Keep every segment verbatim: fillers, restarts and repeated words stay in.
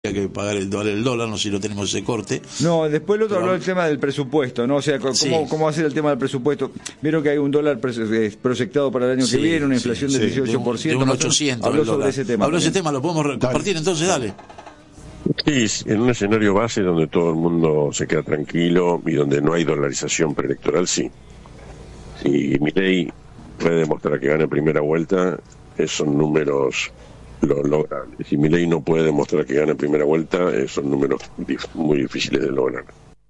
que pagar el dólar, el dólar, no sé si lo tenemos ese corte. No, después el otro Pero, habló del tema del presupuesto, ¿no? O sea, ¿cómo, sí. cómo va a ser el tema del presupuesto? Vieron que hay un dólar proyectado para el año Sí, que viene, una sí, inflación sí, del dieciocho por ciento. de un, de un ochocientos. Habló sobre ese tema. Habló ese también. tema, lo podemos compartir, entonces dale. Sí, en un escenario base donde todo el mundo se queda tranquilo y donde no hay dolarización preelectoral, sí. Si Milei puede demostrar que gana primera vuelta, esos números lo logran. Si Milei no puede demostrar que gana primera vuelta, esos números dif- muy difíciles de lograr.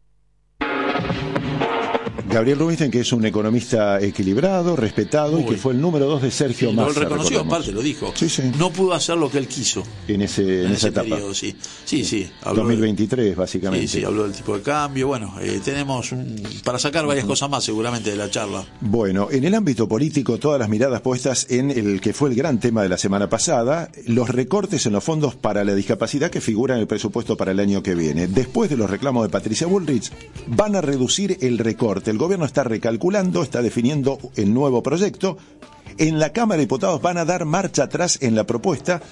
Gabriel Rubinstein, que es un economista equilibrado, respetado, Uy. y que fue el número dos de Sergio Sí, Massa. lo reconoció, recordemos. aparte lo dijo. Sí, sí. No pudo hacer lo que él quiso En, ese, en, en esa ese etapa. periodo, sí. Sí, sí. Habló dos mil veintitrés, básicamente. Sí, sí, habló del tipo de cambio. Bueno, eh, tenemos un, para sacar varias cosas más seguramente de la charla. Bueno, en el ámbito político, todas las miradas puestas en el que fue el gran tema de la semana pasada, los recortes en los fondos para la discapacidad que figuran en el presupuesto para el año que viene. Después de los reclamos de Patricia Bullrich, van a reducir el recorte. El gobierno está recalculando, está definiendo el nuevo proyecto. En la Cámara de Diputados van a dar marcha atrás en la propuesta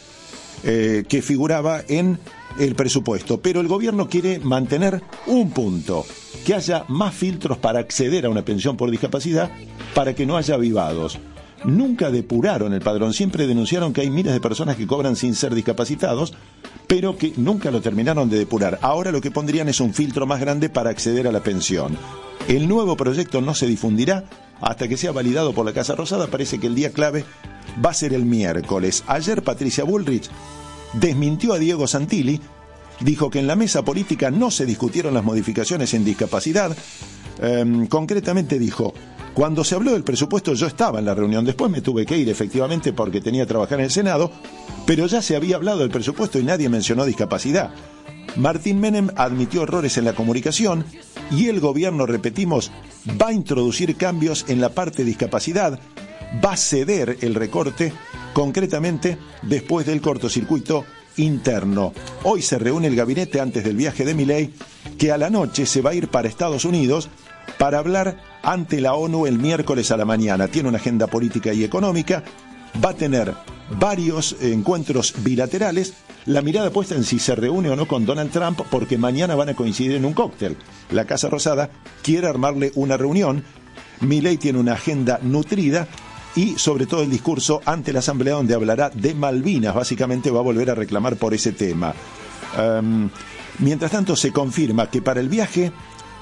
eh, que figuraba en el presupuesto, pero el gobierno quiere mantener un punto, que haya más filtros para acceder a una pensión por discapacidad, para que no haya avivados. Nunca depuraron el padrón, siempre denunciaron que hay miles de personas que cobran sin ser discapacitados, pero que nunca lo terminaron de depurar. Ahora lo que pondrían es un filtro más grande para acceder a la pensión. El nuevo proyecto no se difundirá hasta que sea validado por la Casa Rosada. Parece que el día clave va a ser el miércoles. Ayer Patricia Bullrich desmintió a Diego Santilli, dijo que en la mesa política no se discutieron las modificaciones en discapacidad. Eh, concretamente dijo: cuando se habló del presupuesto yo estaba en la reunión, después me tuve que ir efectivamente porque tenía que trabajar en el Senado, pero ya se había hablado del presupuesto y nadie mencionó discapacidad. Martín Menem admitió errores en la comunicación y el gobierno, repetimos, va a introducir cambios en la parte de discapacidad, va a ceder el recorte, concretamente después del cortocircuito interno. Hoy se reúne el gabinete antes del viaje de Milei, que a la noche se va a ir para Estados Unidos para hablar ante la ONU el miércoles a la mañana. Tiene una agenda política y económica, va a tener varios encuentros bilaterales, la mirada puesta en si se reúne o no con Donald Trump, porque mañana van a coincidir en un cóctel. La Casa Rosada quiere armarle una reunión. Milei tiene una agenda nutrida y sobre todo el discurso ante la Asamblea, donde hablará de Malvinas. Básicamente va a volver a reclamar por ese tema. Um, mientras tanto, se confirma que para el viaje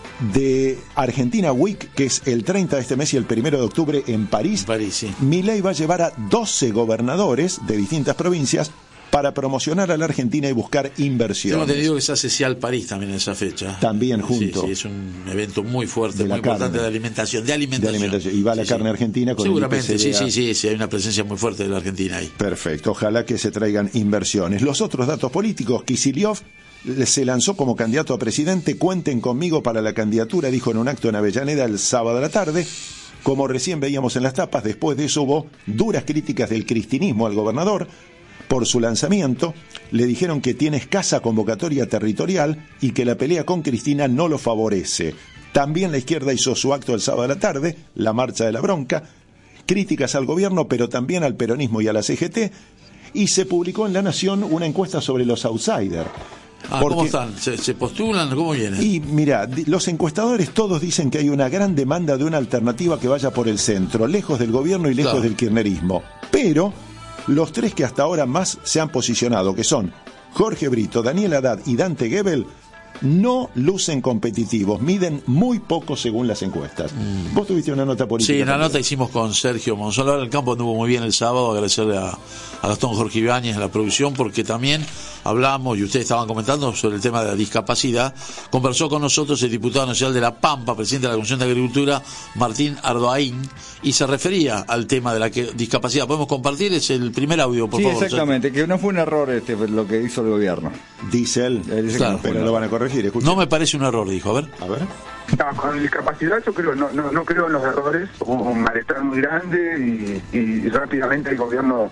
de Argentina Week, que es el treinta de este mes y el primero de octubre en París, París, sí. Milei va a llevar a doce gobernadores de distintas provincias para promocionar a la Argentina y buscar inversión. Tengo entendido que se hace Cial París también en esa fecha. También junto. Sí, sí, es un evento muy fuerte, De muy la importante carne. de alimentación, de alimentación. De alimentación. Y va la Sí, carne sí. argentina con el Seguramente, I P C sí, B A. sí, sí, sí, hay una presencia muy fuerte de la Argentina ahí. Perfecto, ojalá que se traigan inversiones. Los otros datos políticos: Kicillof se lanzó como candidato a presidente. Cuenten conmigo para la candidatura, dijo en un acto en Avellaneda el sábado a la tarde. Como recién veíamos en las tapas, después de eso hubo duras críticas del cristinismo al gobernador por su lanzamiento. Le dijeron que tiene escasa convocatoria territorial y que la pelea con Cristina no lo favorece. También la izquierda hizo su acto el sábado a la tarde, la marcha de la bronca, críticas al gobierno, pero también al peronismo y a la C G T, y se publicó en La Nación una encuesta sobre los outsiders. Ah, Porque- ¿cómo están? ¿Se, se postulan? ¿Cómo vienen? Y mira, di- los encuestadores todos dicen que hay una gran demanda de una alternativa que vaya por el centro, lejos del gobierno y lejos Claro. del kirchnerismo. Pero los tres que hasta ahora más se han posicionado, que son Jorge Brito, Daniel Haddad y Dante Gebel, no lucen competitivos, miden muy poco según las encuestas. Mm. Vos tuviste una nota política. Sí, la también. nota hicimos con Sergio Monzón. El campo anduvo muy bien el sábado. Agradecerle a, a Gastón Jorge Ibáñez en la producción, porque también hablamos, y ustedes estaban comentando, sobre el tema de la discapacidad. Conversó con nosotros el diputado nacional de La Pampa, presidente de la Comisión de Agricultura, Martín Ardoaín, y se refería al tema de la que, discapacidad. ¿Podemos compartir? Es el primer audio, por Sí, favor. exactamente, que no fue un error este lo que hizo el gobierno. Dice él, Él dice que Claro, no fue pero un lo error. van a corregir. Escucha. No me parece un error, dijo. A ver. A ver. No, con discapacidad yo creo, no, no, no creo en los errores, hubo un malestar muy grande y, y rápidamente el gobierno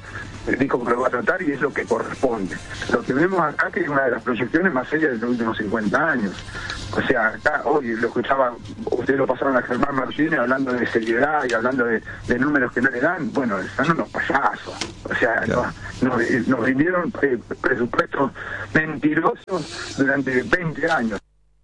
dijo que lo va a tratar y es lo que corresponde. Lo que vemos acá que es una de las proyecciones más serias de los últimos cincuenta años. O sea, acá hoy lo escuchaba, ustedes lo pasaron a Germán Martínez hablando de seriedad y hablando de, de números que no le dan. Bueno, están unos payasos. O sea, claro. nos, nos, nos vendieron eh, presupuestos mentirosos durante veinte años.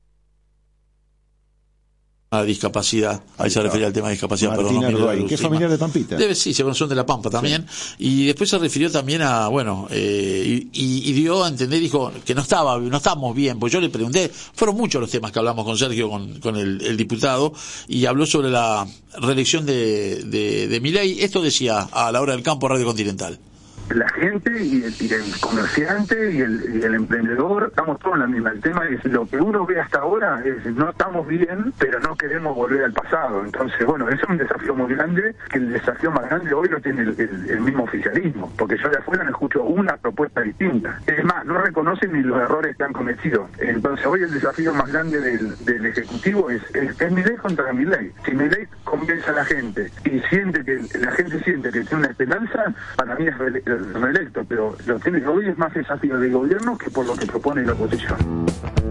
A discapacidad, ahí se refería al tema de discapacidad. Martina Ardoay, ¿qué familiar de Pampita? Debe, sí, se son de La Pampa también. Sí. Y después se refirió también a, bueno, eh, y, y dio a entender, dijo que no estaba, no estábamos bien, pues yo le pregunté, fueron muchos los temas que hablamos con Sergio, con, con el, el diputado, y habló sobre la reelección de, de, de Milei. Esto decía a la hora del campo Radio Continental. La gente y el, y el comerciante y el, y el emprendedor, estamos todos en la misma. El tema es, lo que uno ve hasta ahora es, no estamos bien, pero no queremos volver al pasado. Entonces, bueno, eso es un desafío muy grande, que el desafío más grande hoy lo tiene el, el, el mismo oficialismo, porque yo de afuera no escucho una propuesta distinta. Es más, no reconocen ni los errores que han cometido. Entonces, hoy el desafío más grande del, del Ejecutivo es, es, es Milei contra Milei. Si Milei convence a la gente y siente que la gente siente que tiene una esperanza, para mí es re, reelecto, pero lo que tiene que hoy es más desafío del gobierno que por lo que propone la oposición.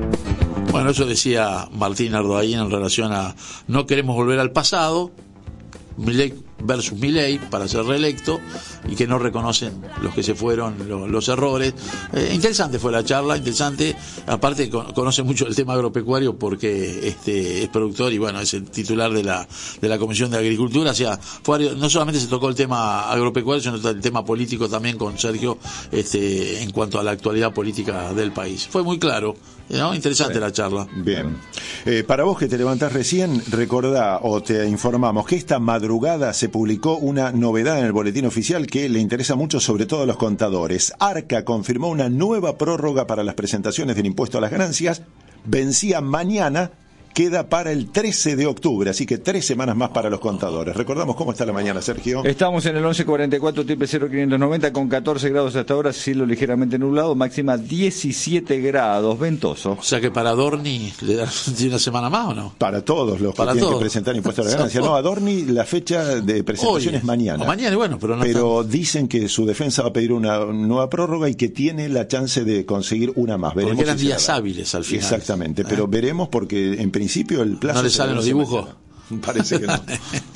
Bueno, eso decía Martín Ardoay en relación a no queremos volver al pasado, Milei versus Milei para ser reelecto, y que no reconocen los que se fueron los, los errores. Eh, interesante fue la charla, interesante. Aparte con, conoce mucho el tema agropecuario porque este es productor y bueno, es el titular de la de la Comisión de Agricultura. O sea, fue, no solamente se tocó el tema agropecuario, sino el tema político también con Sergio, este en cuanto a la actualidad política del país. Fue muy claro, ¿no? Interesante Bien. la charla. Bien. Eh, para vos que te levantás recién, recordá o te informamos que esta madrugada se publicó una novedad en el boletín oficial que le interesa mucho, sobre todo a los contadores. Arca confirmó una nueva prórroga para las presentaciones del impuesto a las ganancias. Vencía mañana, queda para el trece de octubre, así que tres semanas más para los contadores. Recordamos cómo está la mañana, Sergio. Estamos en el once cuarenta y cuatro triple cero quinientos noventa con catorce grados hasta ahora, cielo ligeramente nublado, máxima diecisiete grados, ventoso. O sea que para Adorni le da una semana más, ¿o no? Para todos los que para tienen todos. que presentar impuesto a la ganancia. No, Adorni la fecha de presentación Hoy, es mañana. O mañana, bueno, pero no Pero está... dicen que su defensa va a pedir una nueva prórroga y que tiene la chance de conseguir una más. Veremos porque eran si días hábiles al final. Exactamente, ¿Eh? pero veremos porque en principio el plazo... ¿No le salen los dibujos? Mañana. Parece que no.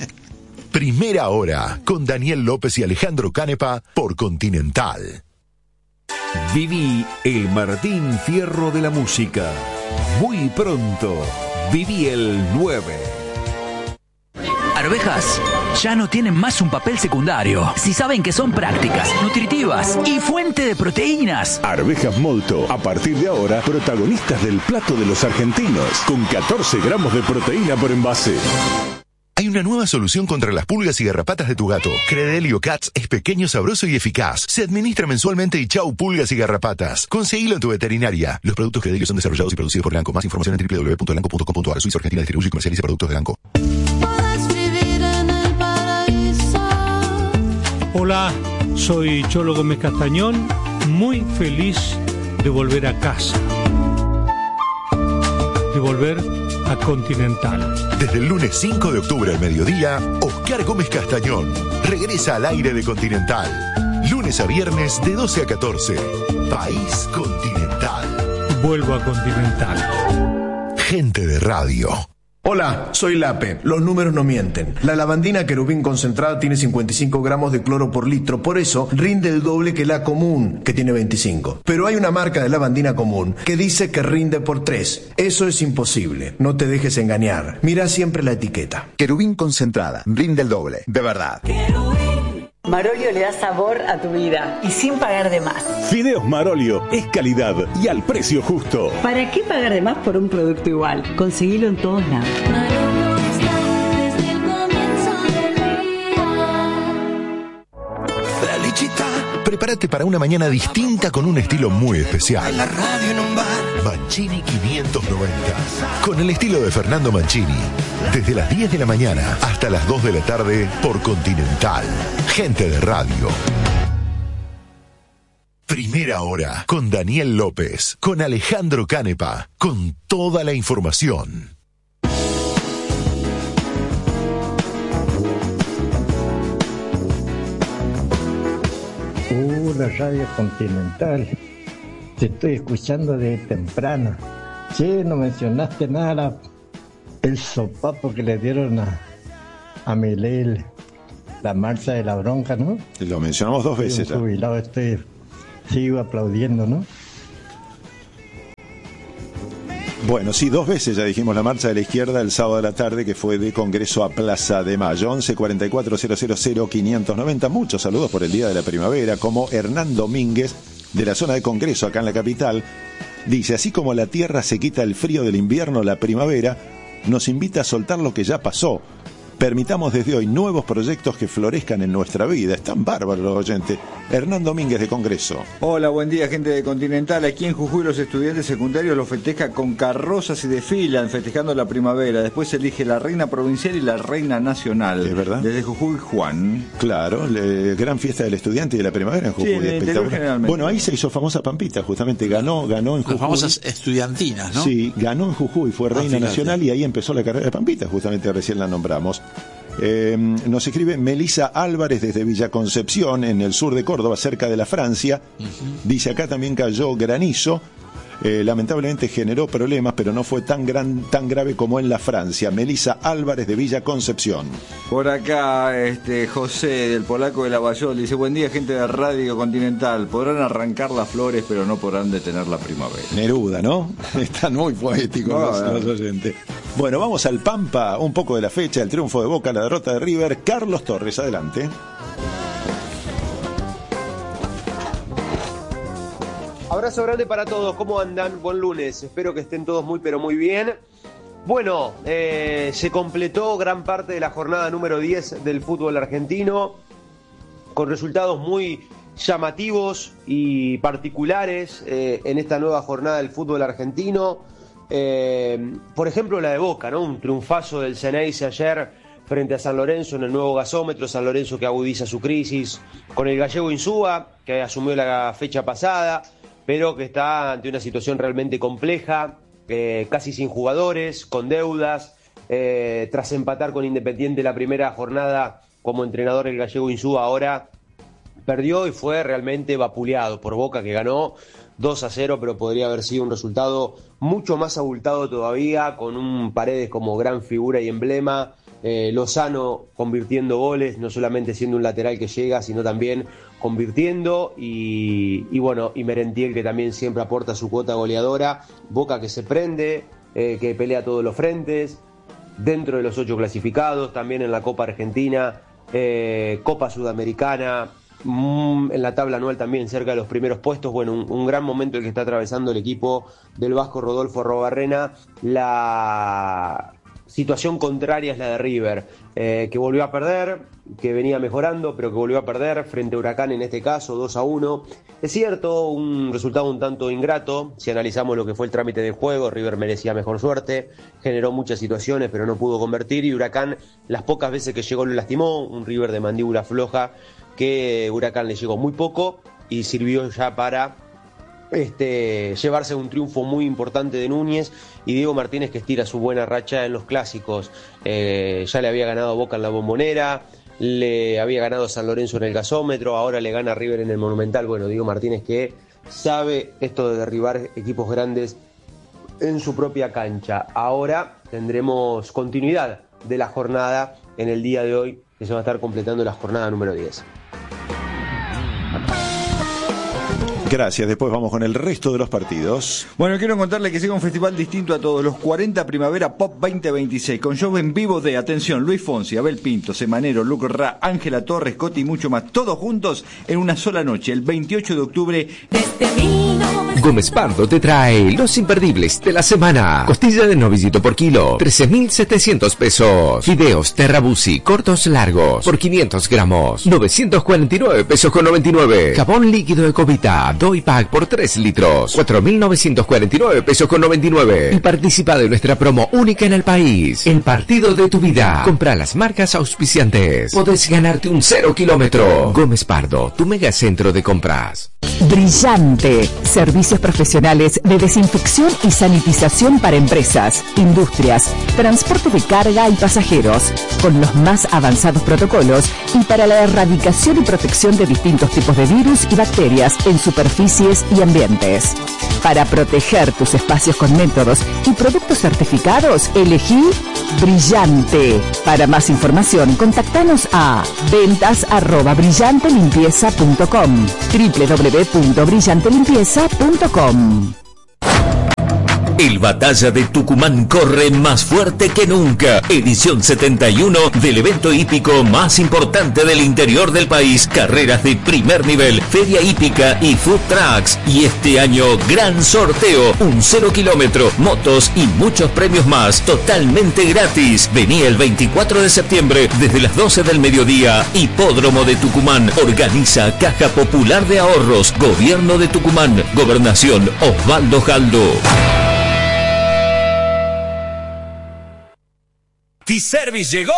Primera hora con Daniel López y Alejandro Canepa por Continental. Viví el Martín Fierro de la música. Muy pronto, viví el nueve. Arvejas ya no tienen más un papel secundario. Si saben que son prácticas, nutritivas y fuente de proteínas. Arvejas Molto, a partir de ahora, protagonistas del plato de los argentinos, con catorce gramos de proteína por envase. Hay una nueva solución contra las pulgas y garrapatas de tu gato. Credelio Cats es pequeño, sabroso y eficaz. Se administra mensualmente y chau pulgas y garrapatas. Conseguilo en tu veterinaria. Los productos Credelio son desarrollados y producidos por Elanco. Más información en doble u doble u doble u punto elanco punto com punto a r. Suiza Argentina distribuye y comercializa productos de Elanco. Hola, soy Cholo Gómez Castañón, muy feliz de volver a casa, de volver a Continental. Desde el lunes cinco de octubre al mediodía, Oscar Gómez Castañón regresa al aire de Continental. Lunes a viernes de doce a catorce. País Continental. Vuelvo a Continental. Gente de radio. Hola, soy Lape. Los números no mienten. La lavandina Querubín concentrada tiene cincuenta y cinco gramos de cloro por litro, por eso rinde el doble que la común, que tiene veinticinco. Pero hay una marca de lavandina común que dice que rinde por tres. Eso es imposible. No te dejes engañar. Mira siempre la etiqueta. Querubín concentrada, rinde el doble, de verdad. Marolio le da sabor a tu vida y sin pagar de más. Fideos Marolio es calidad y al precio justo. ¿Para qué pagar de más por un producto igual? Conseguilo en todos lados. Marolio está desde el comienzo del día. Felicita. Prepárate para una mañana distinta con un estilo muy especial. La radio en un bar. Mancini quinientos noventa. Con el estilo de Fernando Mancini. Desde las diez de la mañana hasta las dos de la tarde por Continental. Gente de radio. Primera hora con Daniel López, con Alejandro Canepa, con toda la información. Uh, la radio Continental. Te estoy escuchando de temprano. Che, no mencionaste nada. El sopapo que le dieron a, a Milei, la marcha de la bronca, ¿no? Lo mencionamos dos veces ya. Jubilado estoy, sigo aplaudiendo, ¿no? Bueno, sí, dos veces ya dijimos la marcha de la izquierda el sábado de la tarde, que fue de Congreso a Plaza de Mayo. Once cuarenta y cuatro cero cero cero quinientos noventa. Muchos saludos por el Día de la Primavera, como Hernán Domínguez, de la zona de Congreso, acá en la capital. Dice, así como la tierra se quita el frío del invierno, la primavera nos invita a soltar lo que ya pasó. Permitamos desde hoy nuevos proyectos que florezcan en nuestra vida. Están bárbaros los oyentes. Hernán Domínguez de Congreso. Hola, buen día, gente de Continental. Aquí en Jujuy los estudiantes secundarios lo festejan con carrozas y desfilan festejando la primavera. Después se elige la reina provincial y la reina nacional. ¿Es verdad? Desde Jujuy, Juan. Claro, le, gran fiesta del estudiante y de la primavera en Jujuy. Sí, espectacular. Bueno, ahí se hizo famosa Pampita, justamente. Ganó, ganó en Jujuy. Las famosas estudiantinas, ¿no? Sí, ganó en Jujuy, fue reina ah, nacional y ahí empezó la carrera de Pampita, justamente recién la nombramos. Eh, nos escribe Melisa Álvarez desde Villa Concepción, en el sur de Córdoba, cerca de la Francia. Uh-huh. Dice, acá también cayó granizo. Eh, lamentablemente generó problemas, pero no fue tan gran, tan grave como en la Francia. Melisa Álvarez de Villa Concepción. Por acá, este José del Polaco de Lavallol dice, buen día, gente de Radio Continental. Podrán arrancar las flores, pero no podrán detener la primavera. Neruda, ¿no? Están muy poéticos no, los, no. los oyentes. Bueno, vamos al Pampa, un poco de la fecha, el triunfo de Boca, la derrota de River. Carlos Torres, adelante. Abrazo grande para todos, ¿cómo andan? Buen lunes, espero que estén todos muy pero muy bien. Bueno, eh, se completó gran parte de la jornada número diez del fútbol argentino, con resultados muy llamativos y particulares eh, en esta nueva jornada del fútbol argentino. Eh, por ejemplo, la de Boca, ¿no? Un triunfazo del Ceneice ayer frente a San Lorenzo en el nuevo gasómetro. San Lorenzo que agudiza su crisis con el gallego Insúa, que asumió la fecha pasada, pero que está ante una situación realmente compleja, eh, casi sin jugadores, con deudas, eh, tras empatar con Independiente la primera jornada como entrenador el gallego Insúa, ahora perdió y fue realmente vapuleado por Boca, que ganó dos a cero, pero podría haber sido un resultado mucho más abultado todavía, con un Paredes como gran figura y emblema, eh, Lozano convirtiendo goles, no solamente siendo un lateral que llega, sino también convirtiendo, y, y bueno, y Merentiel, que también siempre aporta su cuota goleadora. Boca que se prende, eh, que pelea todos los frentes, dentro de los ocho clasificados, también en la Copa Argentina, eh, Copa Sudamericana, mm, en la tabla anual también cerca de los primeros puestos. Bueno, un, un gran momento el que está atravesando el equipo del vasco Rodolfo Arrobarrena. La situación contraria es la de River, eh, que volvió a perder, que venía mejorando, pero que volvió a perder frente a Huracán, en este caso dos a uno. Es cierto, un resultado un tanto ingrato, si analizamos lo que fue el trámite de juego. River merecía mejor suerte, generó muchas situaciones, pero no pudo convertir, y Huracán, las pocas veces que llegó, lo lastimó. Un River de mandíbula floja, que Huracán le llegó muy poco y sirvió ya para Este, llevarse un triunfo muy importante de Núñez y Diego Martínez, que estira su buena racha en los clásicos. Eh, ya le había ganado a Boca en la Bombonera, le había ganado a San Lorenzo en el gasómetro, ahora le gana a River en el Monumental. Bueno, Diego Martínez, que sabe esto de derribar equipos grandes en su propia cancha. Ahora tendremos continuidad de la jornada en el día de hoy, que se va a estar completando la jornada número diez. Gracias, después vamos con el resto de los partidos. Bueno, quiero contarle que sigue un festival distinto a todos, los cuarenta Primavera Pop veinte veintiséis, con show en vivo de, atención, Luis Fonsi, Abel Pinto, Semanero, Luco Ra, Ángela Torres, Coti y mucho más, todos juntos en una sola noche, el veintiocho de octubre. Gómez Pardo te trae los imperdibles de la semana. Costilla de novillito por kilo, trece mil setecientos pesos. Fideos Terrabusi, cortos largos, por quinientos gramos, novecientos cuarenta y nueve pesos con noventa y nueve. Jabón líquido de Covita, Doy Pack por tres litros, cuatro mil novecientos cuarenta y nueve pesos con noventa y nueve. Y participa de nuestra promo única en el país, el partido de tu vida. Compra las marcas auspiciantes, podés ganarte un cero kilómetro. Gómez Pardo, tu mega centro de compras. Brillante. Servicio servicios profesionales de desinfección y sanitización para empresas, industrias, transporte de carga y pasajeros, con los más avanzados protocolos y para la erradicación y protección de distintos tipos de virus y bacterias en superficies y ambientes. Para proteger tus espacios con métodos y productos certificados, elegí Brillante. Para más información, contactanos a ventas arroba brillante limpieza punto com, doble u doble u doble u punto brillante limpieza punto com. El Batalla de Tucumán corre más fuerte que nunca. Edición setenta y uno del evento hípico más importante del interior del país. Carreras de primer nivel, feria hípica y food trucks. Y este año, gran sorteo. Un cero kilómetro, motos y muchos premios más. Totalmente gratis. Vení el veinticuatro de septiembre desde las doce del mediodía. Hipódromo de Tucumán. Organiza Caja Popular de Ahorros. Gobierno de Tucumán. Gobernación Osvaldo Jaldo. T-Service llegó.